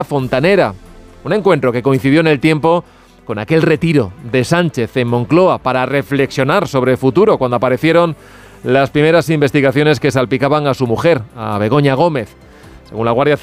Fontanera. Un encuentro que coincidió en el tiempo con aquel retiro de Sánchez en Moncloa para reflexionar sobre el futuro, cuando aparecieron las primeras investigaciones que salpicaban a su mujer, a Begoña Gómez. Según la Guardia Civil,